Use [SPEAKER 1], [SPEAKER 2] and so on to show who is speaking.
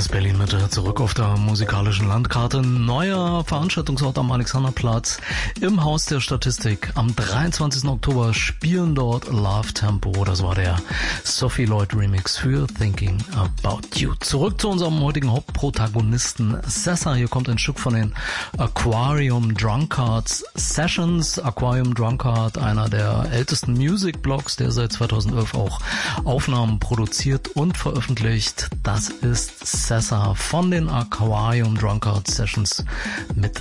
[SPEAKER 1] ist Berlin Mitte, zurück auf der musikalischen Landkarte. Neuer Veranstaltungsort am Alexanderplatz im Haus der Statistik. Am 23. Oktober spielen dort Love Tempo. Das war der Sophie Lloyd Remix für Thinking About You. Zurück zu unserem heutigen Hauptprotagonisten Sessa. Hier kommt ein Stück von den Aquarium Drunkards Sessions. Aquarium Drunkard, einer der ältesten Music-Blogs, der seit 2011 auch Aufnahmen produziert und veröffentlicht. Das ist Sessa von den Aquarium Drunkard Sessions mit